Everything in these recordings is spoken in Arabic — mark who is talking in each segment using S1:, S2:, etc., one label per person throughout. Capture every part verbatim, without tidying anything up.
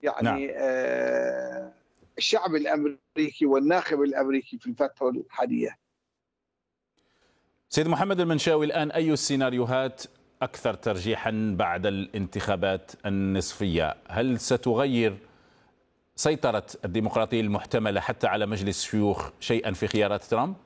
S1: نعم.
S2: يعني الشعب الأمريكي والناخب الأمريكي في الفترة الحالية.
S1: سيد محمد المنشاوي، الآن أي السيناريوهات أكثر ترجيحا بعد الانتخابات النصفية؟ هل ستغير سيطرة الديمقراطية المحتملة حتى على مجلس الشيوخ شيئا في خيارات ترامب؟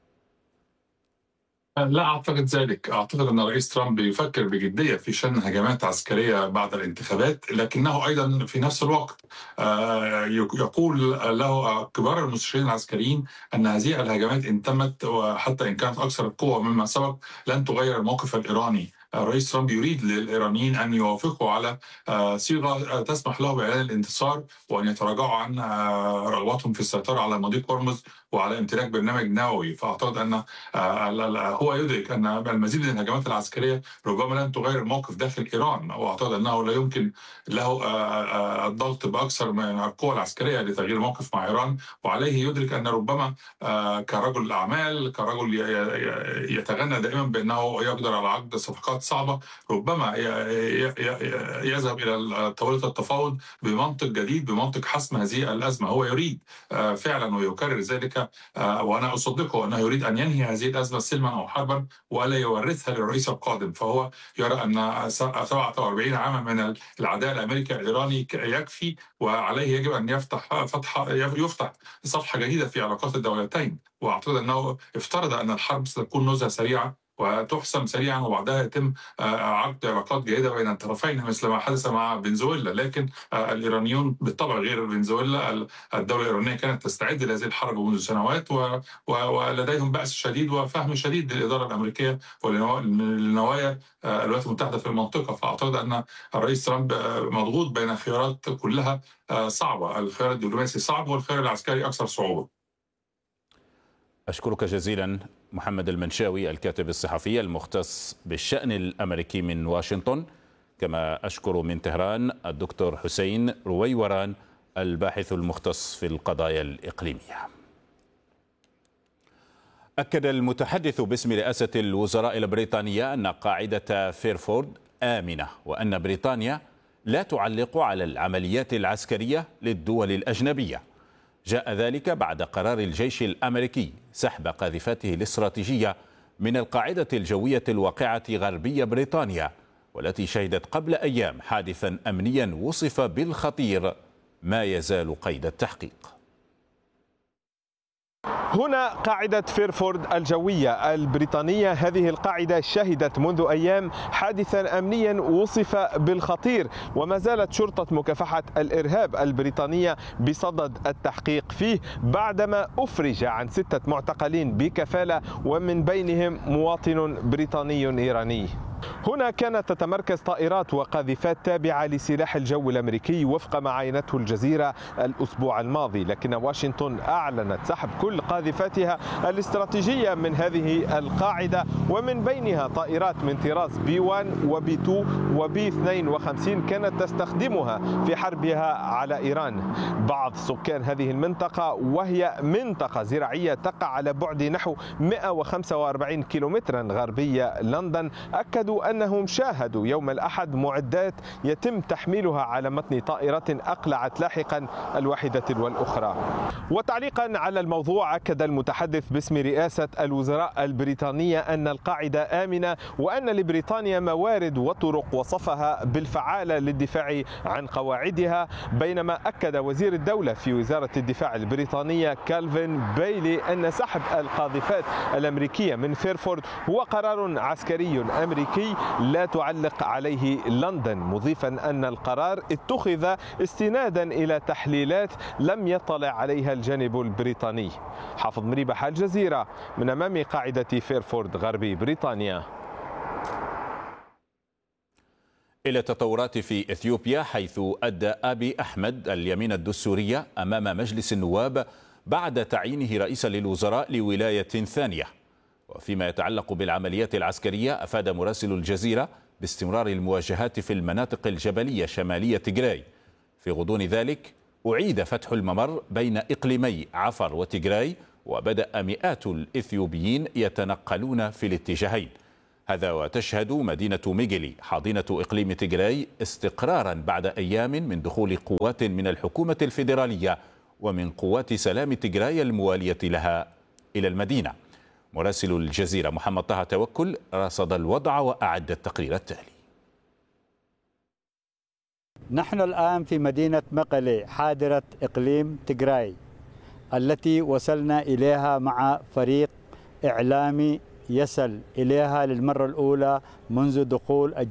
S3: لا أعتقد ذلك. أعتقد أن الرئيس ترامب يفكر بجدية في شن هجمات عسكرية بعد الانتخابات، لكنه أيضا في نفس الوقت يقول له كبار المستشارين العسكريين أن هذه الهجمات إن تمت وحتى إن كانت أكثر قوة مما سبق لن تغير الموقف الإيراني. الرئيس ترامب يريد للإيرانيين أن يوافقوا على صيغة تسمح له بإعلان الانتصار وأن يتراجعوا عن رغبتهم في السيطرة على مضيق هرمز وعلى امتلاك برنامج نووي. فأعتقد أن هو يدرك أن المزيد من الهجمات العسكرية ربما لن تغير الموقف داخل إيران، وأعتقد أنه لا يمكن له الضغط بأكثر من القوى العسكرية لتغيير الموقف مع إيران. وعليه يدرك أن ربما كرجل أعمال، كرجل يتغنى دائما بأنه يقدر على عقد صفقات صعبة، ربما يذهب إلى طاولة التفاوض بمنطق جديد، بمنطق حسم هذه الأزمة. هو يريد فعلا ويكرر ذلك، وأنا أصدقه أنه يريد أن ينهي هذه الأزمة سلما أو حربا ولا يورثها للرئيس القادم. فهو يرى أن سبعة وأربعين عاما من العداء الأمريكي الإيراني يكفي، وعليه يجب أن يفتح فتح يفتح صفحة جديدة في علاقات الدولتين. وأعتقد أنه افترض أن الحرب ستكون نزهة سريعة وتحسم سريعا وبعدها يتم عقد علاقات جيدة بين الطرفين مثل ما حدث مع فنزويلا. لكن الإيرانيون بالطبع غير فنزويلا، الدولة الإيرانية كانت تستعد لهذه الحرب منذ سنوات ولديهم بأس شديد وفهم شديد للإدارة الأمريكية ولنوايا الولايات المتحدة في المنطقة. فأعتقد أن الرئيس ترامب مضغوط بين خيارات كلها صعبة، الخيار الدبلوماسي صعب والخيار العسكري أكثر صعوبة.
S1: أشكرك جزيلا محمد المنشاوي الكاتب الصحفي المختص بالشأن الأمريكي من واشنطن، كما أشكر من طهران الدكتور حسين رويوران الباحث المختص في القضايا الإقليمية. أكد المتحدث باسم رئاسة الوزراء البريطانية أن قاعدة فيرفورد آمنة وأن بريطانيا لا تعلق على العمليات العسكرية للدول الأجنبية. جاء ذلك بعد قرار الجيش الأمريكي سحب قاذفاته الاستراتيجية من القاعدة الجوية الواقعة غربي بريطانيا، والتي شهدت قبل أيام حادثا أمنيا وصف بالخطير ما يزال قيد التحقيق.
S4: هنا قاعدة فيرفورد الجوية البريطانية. هذه القاعدة شهدت منذ أيام حادثا أمنيا وصف بالخطير، وما زالت شرطة مكافحة الإرهاب البريطانية بصدد التحقيق فيه بعدما أفرج عن ستة معتقلين بكفالة ومن بينهم مواطن بريطاني إيراني. هنا كانت تتمركز طائرات وقاذفات تابعة لسلاح الجو الأمريكي وفق ما عينته الجزيرة الأسبوع الماضي، لكن واشنطن أعلنت سحب كل قاذفاتها الاستراتيجية من هذه القاعدة، ومن بينها طائرات من طراز بي واحد وبي اثنين وبي اثنين وخمسين كانت تستخدمها في حربها على إيران. بعض سكان هذه المنطقة، وهي منطقة زراعية تقع على بعد نحو مئة وخمسة وأربعين كيلومترا غربية لندن، أكدوا أنهم شاهدوا يوم الأحد معدات يتم تحميلها على متن طائرة أقلعت لاحقا الواحدة والأخرى. وتعليقا على الموضوع، أكد المتحدث باسم رئاسة الوزراء البريطانية أن القاعدة آمنة وأن لبريطانيا موارد وطرق وصفها بالفعالة للدفاع عن قواعدها، بينما أكد وزير الدولة في وزارة الدفاع البريطانية كالفين بايلي أن سحب القاذفات الأمريكية من فيرفورد هو قرار عسكري أمريكي لا تعلق عليه لندن، مضيفا أن القرار اتخذ استنادا إلى تحليلات لم يطلع عليها الجانب البريطاني. حافظ مريبح، الجزيرة، من أمام قاعدة فيرفورد غربي بريطانيا.
S1: إلى التطورات في إثيوبيا، حيث أدى أبي أحمد اليمين الدستورية أمام مجلس النواب بعد تعيينه رئيسا للوزراء لولاية ثانية. وفيما يتعلق بالعمليات العسكرية، أفاد مراسل الجزيرة باستمرار المواجهات في المناطق الجبلية شمالية تيغراي. في غضون ذلك أعيد فتح الممر بين إقليمي عفر وتيغراي، وبدأ مئات الإثيوبيين يتنقلون في الاتجاهين. هذا وتشهد مدينة ميغلي حاضنة إقليم تيغراي استقرارا بعد أيام من دخول قوات من الحكومة الفيدرالية ومن قوات سلام تيغراي الموالية لها إلى المدينة. مراسل الجزيرة محمد طه توكل رصد الوضع وأعد التقرير التالي.
S5: نحن الآن في مدينة مقلي حاضرة إقليم تيغراي التي وصلنا إليها مع فريق إعلامي يصل إليها للمرة الأولى منذ دخول